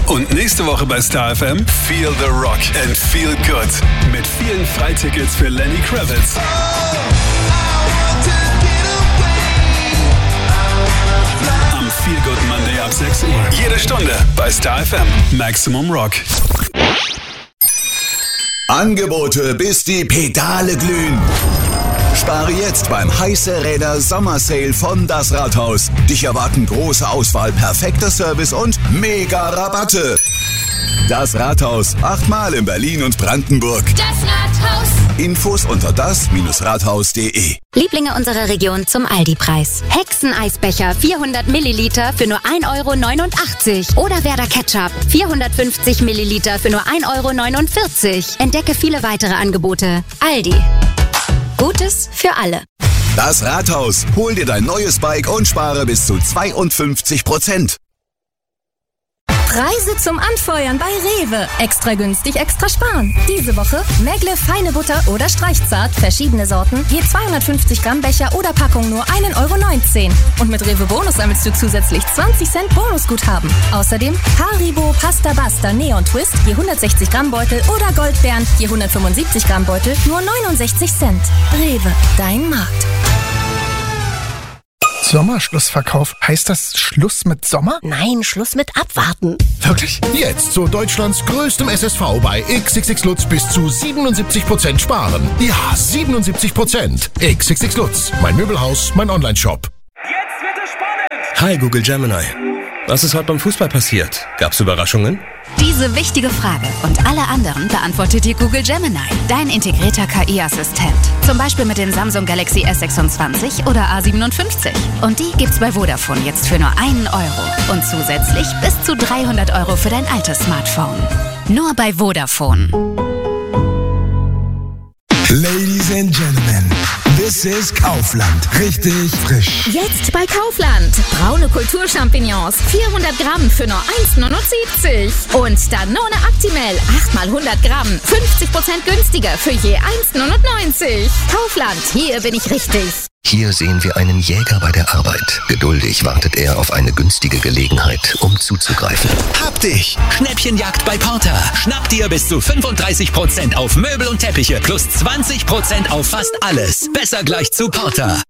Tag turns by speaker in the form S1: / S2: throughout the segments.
S1: Und nächste Woche bei Star FM Feel the Rock and Feel Good. Mit vielen Freitickets für Lenny Kravitz. Am Feel Good Monday ab 6 Uhr. Jede Stunde bei Star FM. Maximum Rock.
S2: Angebote, bis die Pedale glühen. Spare jetzt beim Heiße Räder Sommersale von Das Rathaus. Dich erwarten große Auswahl, perfekter Service und mega Rabatte. Das Rathaus, 8-mal in Berlin und Brandenburg.
S3: Das Rathaus.
S2: Infos unter das-rathaus.de.
S3: Lieblinge unserer Region zum Aldi-Preis. Hexeneisbecher 400 Milliliter für nur 1,89 € oder Werder Ketchup 450 Milliliter für nur 1,49 €. Entdecke viele weitere Angebote. Aldi. Gutes für alle.
S2: Das Rathaus. Hol dir dein neues Bike und spare bis zu 52%.
S4: Preise zum Anfeuern bei Rewe. Extra günstig, extra sparen. Diese Woche Megle feine Butter oder Streichzart, verschiedene Sorten, je 250 Gramm Becher oder Packung nur 1,19 €. Und mit Rewe Bonus sammelst du zusätzlich 20 Cent Bonusguthaben. Außerdem Haribo Pasta Basta Neon Twist, je 160 Gramm Beutel oder Goldbeeren, je 175 Gramm Beutel, nur 69 Cent. Rewe, dein Markt.
S5: Sommerschlussverkauf. Heißt das Schluss mit Sommer?
S6: Nein, Schluss mit Abwarten.
S5: Wirklich?
S7: Jetzt zu Deutschlands größtem SSV bei XXX Lutz bis zu 77% sparen. Ja, 77%. XXX Lutz. Mein Möbelhaus, mein Onlineshop.
S8: Jetzt wird es spannend.
S9: Hi Google Gemini. Was ist heute beim Fußball passiert? Gab's Überraschungen?
S10: Diese wichtige Frage und alle anderen beantwortet dir Google Gemini, dein integrierter KI-Assistent. Zum Beispiel mit dem Samsung Galaxy S26 oder A57. Und die gibt's bei Vodafone jetzt für nur 1 € und zusätzlich bis zu 300 € für dein altes Smartphone. Nur bei Vodafone.
S11: Ladies and Gentlemen, this is Kaufland. Richtig frisch.
S4: Jetzt bei Kaufland. Braune Kulturchampignons, 400 Gramm für nur 1,79 €. Und Danone Actimel, 8 mal 100 Gramm, 50% günstiger für je 1,99 €. Kaufland, hier bin ich richtig.
S12: Hier sehen wir einen Jäger bei der Arbeit. Geduldig wartet er auf eine günstige Gelegenheit, um zuzugreifen.
S13: Hab dich! Schnäppchenjagd bei Porter. Schnapp dir bis zu 35% auf Möbel und Teppiche plus 20% auf fast alles. Besser gleich zu Porter.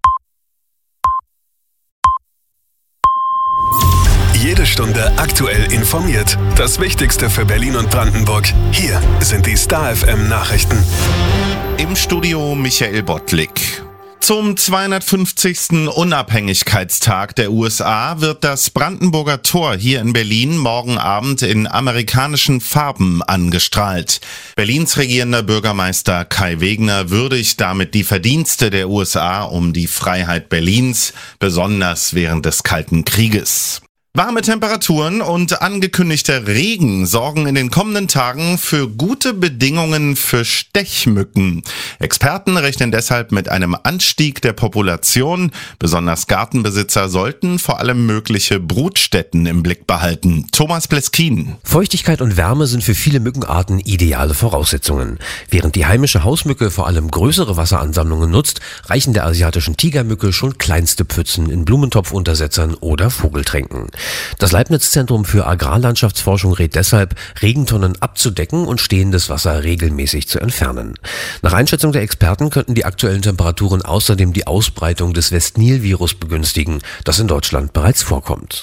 S1: Jede Stunde aktuell informiert. Das Wichtigste für Berlin und Brandenburg. Hier sind die Star FM Nachrichten.
S14: Im Studio Michael Bottlik. Zum 250. Unabhängigkeitstag der USA wird das Brandenburger Tor hier in Berlin morgen Abend in amerikanischen Farben angestrahlt. Berlins regierender Bürgermeister Kai Wegner würdigt damit die Verdienste der USA um die Freiheit Berlins, besonders während des Kalten Krieges. Warme Temperaturen und angekündigter Regen sorgen in den kommenden Tagen für gute Bedingungen für Stechmücken. Experten rechnen deshalb mit einem Anstieg der Population. Besonders Gartenbesitzer sollten vor allem mögliche Brutstätten im Blick behalten. Thomas Pleskin.
S15: Feuchtigkeit und Wärme sind für viele Mückenarten ideale Voraussetzungen. Während die heimische Hausmücke vor allem größere Wasseransammlungen nutzt, reichen der asiatischen Tigermücke schon kleinste Pfützen in Blumentopfuntersetzern oder Vogeltränken. Das Leibniz-Zentrum für Agrarlandschaftsforschung rät deshalb, Regentonnen abzudecken und stehendes Wasser regelmäßig zu entfernen. Nach Einschätzung der Experten könnten die aktuellen Temperaturen außerdem die Ausbreitung des West-Nil-Virus begünstigen, das in Deutschland bereits vorkommt.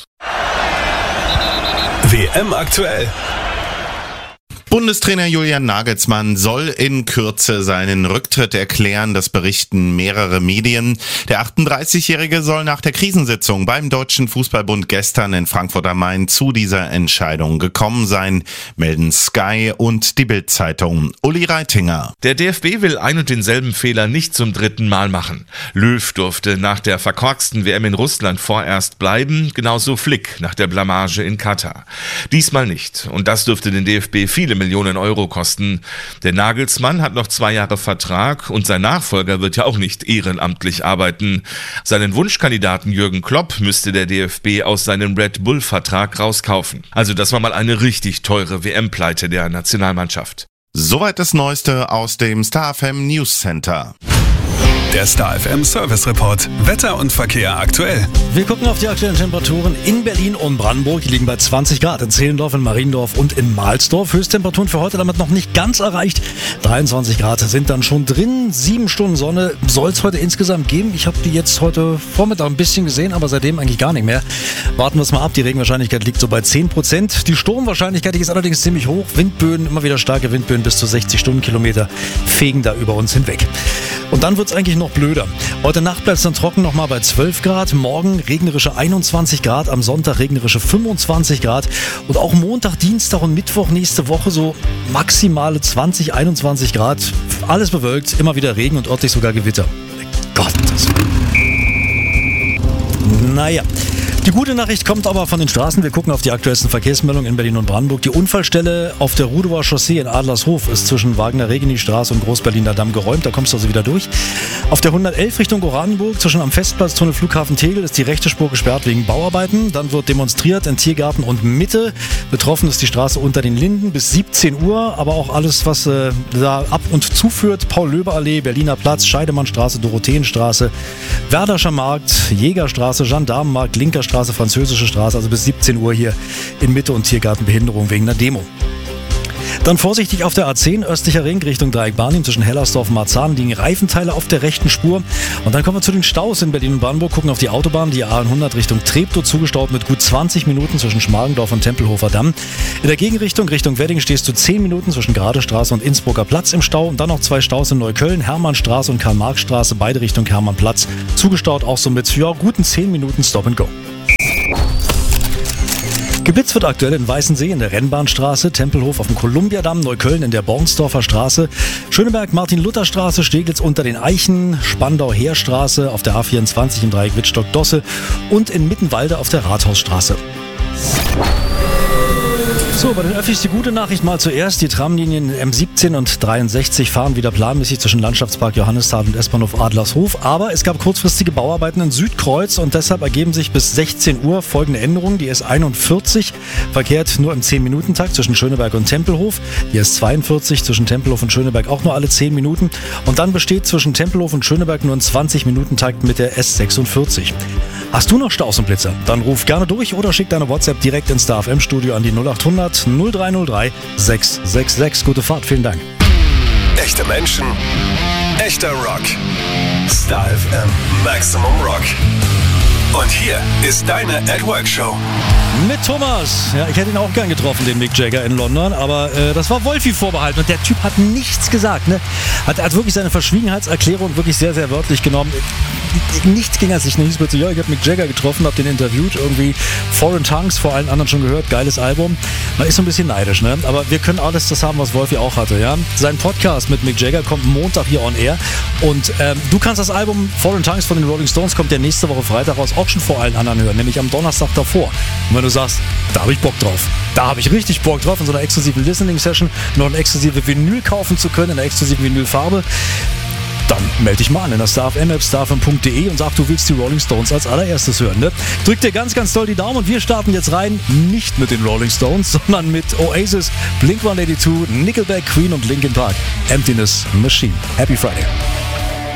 S1: WM aktuell.
S14: Bundestrainer Julian Nagelsmann soll in Kürze seinen Rücktritt erklären, das berichten mehrere Medien. Der 38-Jährige soll nach der Krisensitzung beim Deutschen Fußballbund gestern in Frankfurt am Main zu dieser Entscheidung gekommen sein, melden Sky und die Bild-Zeitung. Uli Reitinger.
S16: Der DFB will ein und denselben Fehler nicht zum 3. Mal machen. Löw durfte nach der verkorksten WM in Russland vorerst bleiben, genauso Flick nach der Blamage in Katar. Diesmal nicht. Und das dürfte den DFB viele Millionen Euro kosten. Der Nagelsmann hat noch 2 Jahre Vertrag und sein Nachfolger wird ja auch nicht ehrenamtlich arbeiten. Seinen Wunschkandidaten Jürgen Klopp müsste der DFB aus seinem Red Bull-Vertrag rauskaufen. Also das war mal eine richtig teure WM-Pleite der Nationalmannschaft.
S14: Soweit das Neueste aus dem Star FM News Center.
S1: Der Star FM Service Report. Wetter und Verkehr aktuell.
S17: Wir gucken auf die aktuellen Temperaturen in Berlin und Brandenburg. Die liegen bei 20 Grad in Zehlendorf, in Mariendorf und in Mahlsdorf. Höchsttemperaturen für heute damit noch nicht ganz erreicht. 23 Grad sind dann schon drin. 7 Stunden Sonne soll es heute insgesamt geben. Ich habe die jetzt heute Vormittag ein bisschen gesehen, aber seitdem eigentlich gar nicht mehr. Warten wir es mal ab. Die Regenwahrscheinlichkeit liegt so bei 10%. Die Sturmwahrscheinlichkeit ist allerdings ziemlich hoch. Windböen, immer wieder starke Windböen bis zu 60 Stundenkilometer fegen da über uns hinweg. Und dann wird es eigentlich noch blöder. Heute Nacht bleibt es dann trocken nochmal bei 12 Grad. Morgen regnerische 21 Grad. Am Sonntag regnerische 25 Grad. Und auch Montag, Dienstag und Mittwoch nächste Woche so maximale 20, 21 Grad. Alles bewölkt, immer wieder Regen und örtlich sogar Gewitter. Gottes Willen. Naja. Die gute Nachricht kommt aber von den Straßen. Wir gucken auf die aktuellsten Verkehrsmeldungen in Berlin und Brandenburg. Die Unfallstelle auf der Rudower Chaussee in Adlershof ist zwischen Wagner-Regini-Straße und Großberliner Damm geräumt. Da kommst du also wieder durch. Auf der 111 Richtung Oranienburg zwischen am Festplatz Tunnel Flughafen Tegel ist die rechte Spur gesperrt wegen Bauarbeiten. Dann wird demonstriert in Tiergarten und Mitte. Betroffen ist die Straße unter den Linden bis 17 Uhr. Aber auch alles, was da ab und zuführt. Paul-Löbe-Allee, Berliner Platz, Scheidemannstraße, Dorotheenstraße, Werderscher Markt, Jägerstraße, Gendarmenmarkt, Linker Straße, Französische Straße, also bis 17 Uhr hier in Mitte und Tiergarten Behinderung wegen einer Demo. Dann vorsichtig auf der A10, östlicher Ring Richtung Dreieck-Barnim zwischen Hellersdorf und Marzahn liegen Reifenteile auf der rechten Spur. Und dann kommen wir zu den Staus in Berlin und Brandenburg, gucken auf die Autobahn, die A100 Richtung Treptow zugestaut mit gut 20 Minuten zwischen Schmargendorf und Tempelhofer Damm. In der Gegenrichtung Richtung Wedding stehst du 10 Minuten zwischen Gradestraße und Innsbrucker Platz im Stau. Und dann noch 2 Staus in Neukölln, Hermannstraße und Karl-Marx-Straße, beide Richtung Hermannplatz. Zugestaut auch so mit guten 10 Minuten Stop and Go. Geblitzt wird aktuell in Weißensee in der Rennbahnstraße, Tempelhof auf dem Kolumbiadamm, Neukölln in der Bornsdorfer Straße, Schöneberg, Martin-Luther-Straße, Steglitz unter den Eichen, Spandau-Heerstraße auf der A24 im Dreieck Wittstock-Dosse und in Mittenwalde auf der Rathausstraße. So, bei den Öffis die gute Nachricht mal zuerst. Die Tramlinien M17 und 63 fahren wieder planmäßig zwischen Landschaftspark Johannisthal und S-Bahnhof Adlershof. Aber es gab kurzfristige Bauarbeiten in Südkreuz und deshalb ergeben sich bis 16 Uhr folgende Änderungen. Die S41 verkehrt nur im 10-Minuten-Takt zwischen Schöneberg und Tempelhof. Die S42 zwischen Tempelhof und Schöneberg auch nur alle 10 Minuten. Und dann besteht zwischen Tempelhof und Schöneberg nur ein 20-Minuten-Takt mit der S46. Hast du noch Staus und Blitzer? Dann ruf gerne durch oder schick deine WhatsApp direkt ins Star FM Studio an die 0800 0303 666. Gute Fahrt, vielen Dank.
S1: Echte Menschen, echter Rock. Star FM Maximum Rock. Und hier ist deine At-Work-Show.
S17: Mit Thomas. Ja, ich hätte ihn auch gern getroffen, den Mick Jagger in London, aber das war Wolfi vorbehalten und der Typ hat nichts gesagt. Ne? Hat wirklich seine Verschwiegenheitserklärung wirklich sehr, sehr wörtlich genommen. Nichts ging als ich nicht. Ich habe Mick Jagger getroffen, habe den interviewt, irgendwie Foreign Tongues, vor allen anderen schon gehört, geiles Album. Man ist so ein bisschen neidisch, ne? Aber wir können alles das haben, was Wolfi auch hatte. Ja? Sein Podcast mit Mick Jagger kommt Montag hier on air und du kannst das Album Foreign Tongues von den Rolling Stones, kommt ja nächste Woche Freitag raus, auch schon vor allen anderen hören, nämlich am Donnerstag davor. Und wenn du sagst, da habe ich Bock drauf, da habe ich richtig Bock drauf, in so einer exklusiven Listening-Session noch ein exklusive Vinyl kaufen zu können, in einer exklusiven Vinylfarbe, dann melde dich mal an in der Star FM App, starfm.de und sag, du willst die Rolling Stones als allererstes hören. Ne? Drück dir ganz, ganz doll die Daumen und wir starten jetzt rein, nicht mit den Rolling Stones, sondern mit Oasis, Blink-182, Nickelback, Queen und Linkin Park. Emptiness Machine. Happy Friday.